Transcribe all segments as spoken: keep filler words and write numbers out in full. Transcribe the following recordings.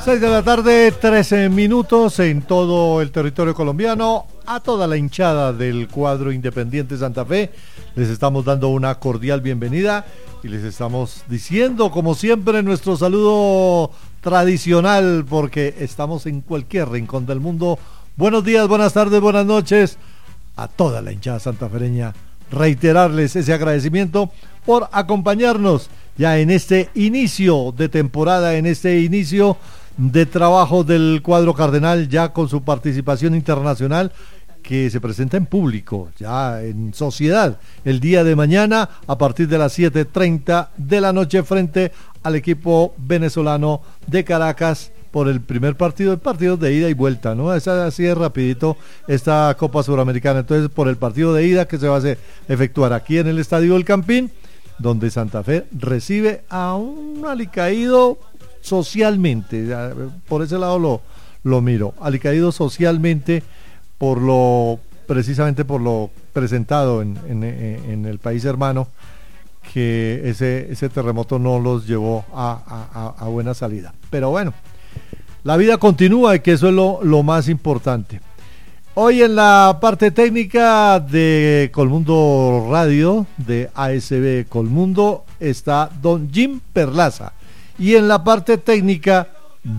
seis de la tarde, trece minutos en todo el territorio colombiano. A toda la hinchada del cuadro Independiente Santa Fe les estamos dando una cordial bienvenida y les estamos diciendo, como siempre, nuestro saludo tradicional, porque estamos en cualquier rincón del mundo. Buenos días, buenas tardes, buenas noches a toda la hinchada santafereña. Reiterarles ese agradecimiento por acompañarnos ya en este inicio de temporada, en este inicio de trabajo del cuadro cardenal, ya con su participación internacional que se presenta en público, ya en sociedad, el día de mañana a partir de las siete treinta de la noche frente al equipo venezolano de Caracas por el primer partido, el partido de ida y vuelta, ¿no? Es así de rapidito esta Copa Suramericana. Entonces, por el partido de ida que se va a hacer, efectuar aquí en el Estadio del Campín, donde Santa Fe recibe a un alicaído socialmente, por ese lado lo, lo miro, alicaído socialmente por lo, precisamente por lo presentado en, en, en el país hermano, que ese, ese terremoto no los llevó a, a, a buena salida. Pero bueno, la vida continúa y que eso es lo, lo más importante. Hoy en la parte técnica de Colmundo Radio, de A S B Colmundo, está don Jim Perlaza. Y en la parte técnica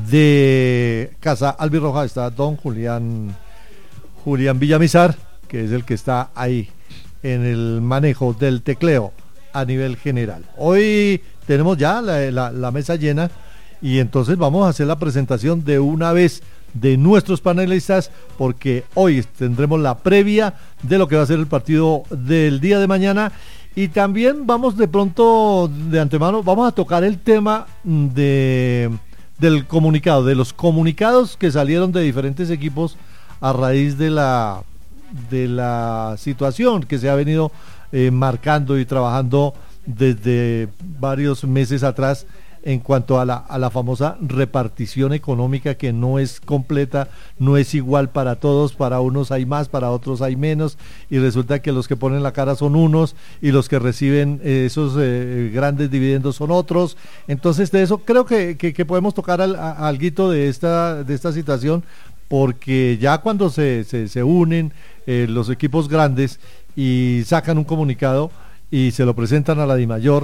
de Casa Albirroja está don Julián, Julián Villamizar, que es el que está ahí en el manejo del tecleo a nivel general. Hoy tenemos ya la, la, la mesa llena y entonces vamos a hacer la presentación de una vez de nuestros panelistas, porque hoy tendremos la previa de lo que va a ser el partido del día de mañana y también vamos de pronto de antemano, vamos a tocar el tema de del comunicado, de los comunicados que salieron de diferentes equipos a raíz de la de la situación que se ha venido eh, marcando y trabajando desde varios meses atrás en cuanto a la, a la famosa repartición económica, que no es completa, no es igual para todos, para unos hay más, para otros hay menos, y resulta que los que ponen la cara son unos y los que reciben eh, esos eh, grandes dividendos son otros. Entonces de eso creo que, que, que podemos tocar al, a, alguito de esta, de esta situación, porque ya cuando se, se, se unen eh, los equipos grandes y sacan un comunicado y se lo presentan a la DIMAYOR,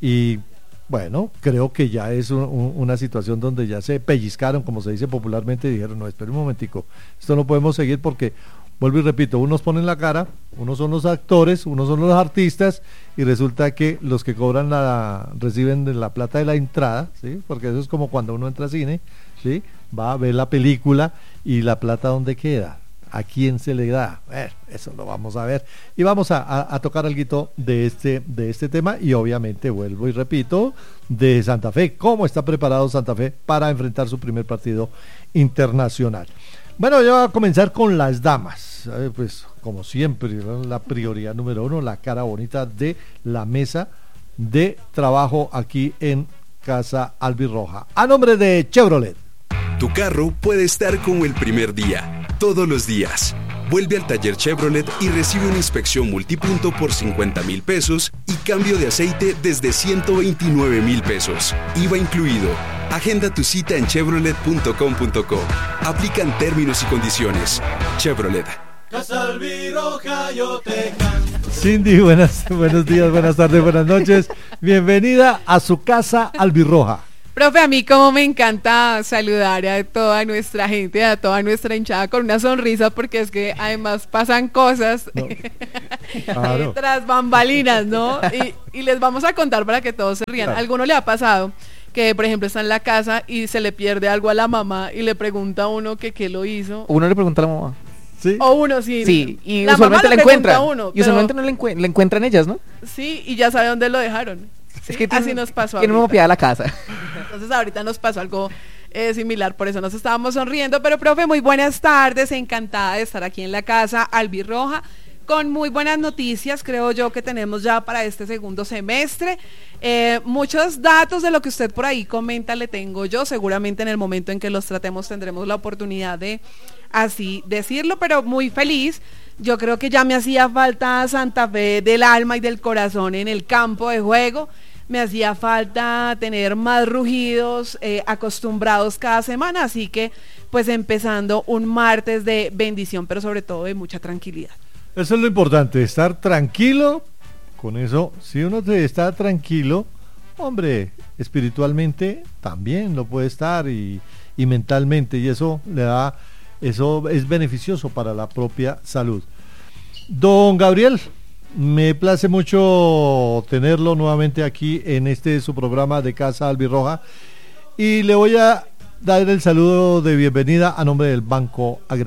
y bueno, creo que ya es un, un, una situación donde ya se pellizcaron, como se dice popularmente, y dijeron, no, espera un momentico, esto no podemos seguir porque, vuelvo y repito, unos ponen la cara, unos son los actores, unos son los artistas, y resulta que los que cobran la, reciben la plata de la entrada, ¿sí? Porque eso es como cuando uno entra a cine, ¿sí? Va a ver la película y la plata ¿dónde queda? ¿A quién se le da? Bueno, eso lo vamos a ver y vamos a, a, a tocar algo de este, de este tema y obviamente vuelvo y repito de Santa Fe, cómo está preparado Santa Fe para enfrentar su primer partido internacional. Bueno, yo voy a comenzar con las damas, eh, pues como siempre la prioridad número uno, la cara bonita de la mesa de trabajo aquí en Casa Albirroja, a nombre de Chevrolet. Tu carro puede estar como el primer día, todos los días. Vuelve al taller Chevrolet y recibe una inspección multipunto por cincuenta mil pesos y cambio de aceite desde ciento veintinueve mil pesos. I V A incluido. Agenda tu cita en chevrolet punto com punto co. Aplican términos y condiciones. Chevrolet. Casa Albirroja, yo te canto. Cindy, buenas, buenos días, buenas tardes, buenas noches. Bienvenida a su Casa Albirroja. Profe, a mí como me encanta saludar a toda nuestra gente, a toda nuestra hinchada con una sonrisa, porque es que además pasan cosas no. Claro. Tras bambalinas, ¿no? Y, y les vamos a contar para que todos se rían. Claro. ¿A alguno le ha pasado que, por ejemplo, está en la casa y se le pierde algo a la mamá y le pregunta a uno que qué lo hizo? Uno le pregunta a la mamá. ¿Sí? O uno sí. Sí, y la usualmente mamá la encuentra. Uno, y usualmente no la, encu- la encuentran ellas, ¿no? Sí, y ya sabe dónde lo dejaron. Sí, es que así nos pasó. Tiene una propiedad de la casa. Entonces ahorita nos pasó algo eh, similar, por eso nos estábamos sonriendo. Pero profe, muy buenas tardes, encantada de estar aquí en la Casa Albirroja con muy buenas noticias, creo yo que tenemos ya para este segundo semestre. Eh, muchos datos de lo que usted por ahí comenta le tengo yo, seguramente en el momento en que los tratemos tendremos la oportunidad de así decirlo, pero muy feliz. Yo creo que ya me hacía falta Santa Fe del alma y del corazón en el campo de juego. me hacía falta tener más rugidos eh, acostumbrados cada semana, así que pues empezando un martes de bendición, pero sobre todo de mucha tranquilidad. Eso es lo importante, estar tranquilo. Con eso, si uno está tranquilo, hombre, espiritualmente también lo puede estar y, y mentalmente, y eso le da, eso es beneficioso para la propia salud. Don Gabriel, me place mucho tenerlo nuevamente aquí en este su programa de Casa Albirroja y le voy a dar el saludo de bienvenida a nombre del Banco Agrario.